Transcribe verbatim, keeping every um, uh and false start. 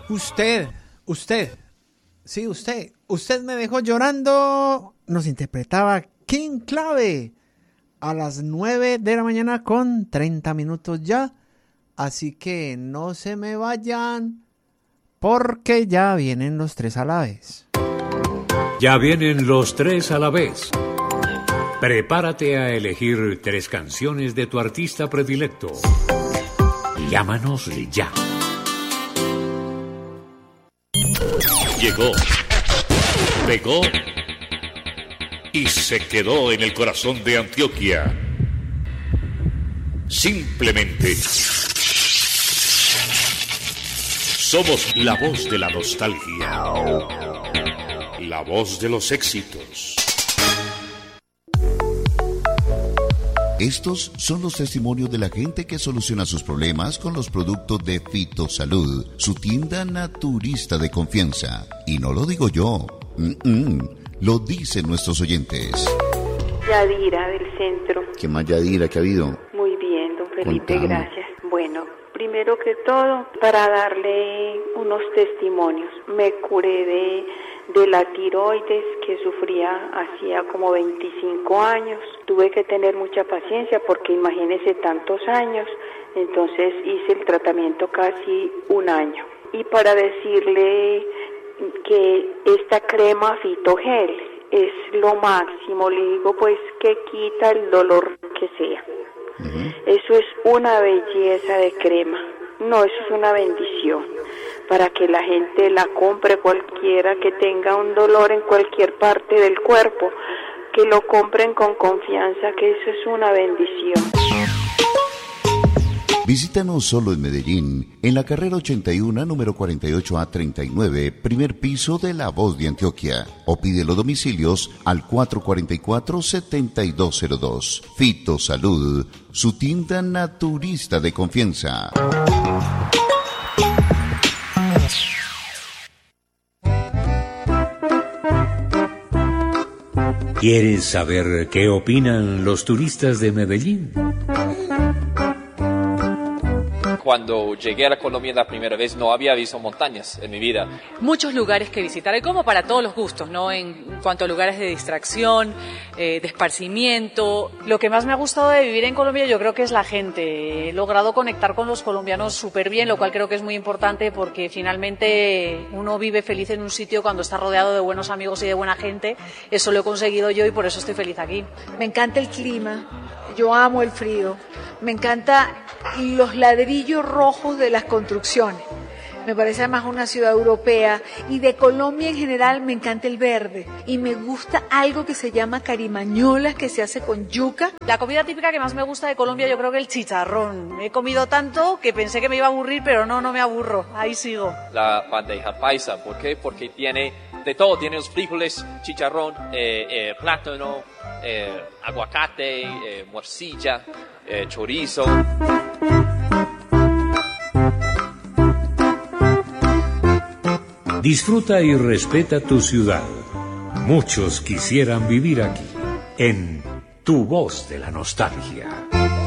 Usted, usted, sí, usted, usted me dejó llorando. Nos interpretaba King Clave a las nueve de la mañana con treinta minutos ya. Así que no se me vayan, porque ya vienen los tres a la vez. Ya vienen los tres a la vez. Prepárate a elegir tres canciones de tu artista predilecto. Llámanos ya. Llegó, pegó y se quedó en el corazón de Antioquia. Simplemente somos la voz de la nostalgia, la voz de los éxitos. Estos son los testimonios de la gente que soluciona sus problemas con los productos de Fitosalud, su tienda naturista de confianza. Y no lo digo yo, Mm-mm. lo dicen nuestros oyentes. Yadira del centro. ¿Qué más, Yadira? ¿Qué ha habido? Muy bien, don Felipe, Contame. gracias. Bueno, primero que todo, para darle unos testimonios, me curé de, de la tiroides que sufría hacía como veinticinco años. Tuve que tener mucha paciencia porque imagínese tantos años, entonces hice el tratamiento casi un año. Y para decirle que esta crema Fitogel es lo máximo, le digo pues que quita el dolor que sea. Uh-huh. Eso es una belleza de crema. No, eso es una bendición para que la gente la compre, cualquiera que tenga un dolor en cualquier parte del cuerpo, que lo compren con confianza, que eso es una bendición. Visítanos solo en Medellín, en la carrera ochenta y uno, número cuarenta y ocho A treinta y nueve, primer piso de La Voz de Antioquia. O pide los domicilios al cuatro cuatro cuatro, siete dos cero dos. Fitosalud, su tienda naturista de confianza. ¿Quieres saber qué opinan los turistas de Medellín? Cuando llegué a la Colombia la primera vez no había visto montañas en mi vida. Muchos lugares que visitar, hay como para todos los gustos, ¿no? En cuanto a lugares de distracción, eh, de esparcimiento. Lo que más me ha gustado de vivir en Colombia yo creo que es la gente. He logrado conectar con los colombianos súper bien, lo cual creo que es muy importante porque finalmente uno vive feliz en un sitio cuando está rodeado de buenos amigos y de buena gente. Eso lo he conseguido yo y por eso estoy feliz aquí. Me encanta el clima, yo amo el frío, me encanta los ladrillos rojos de las construcciones. Me parece además una ciudad europea y de Colombia en general me encanta el verde y me gusta algo que se llama carimañolas que se hace con yuca. La comida típica que más me gusta de Colombia yo creo que el chicharrón. He comido tanto que pensé que me iba a aburrir, pero no, no me aburro, ahí sigo. La bandeja paisa, ¿por qué? Porque tiene de todo, tiene los frijoles, chicharrón, eh, eh, plátano, eh, aguacate, eh, morcilla, eh, chorizo. Disfruta y respeta tu ciudad. Muchos quisieran vivir aquí, en Tu Voz de la Nostalgia.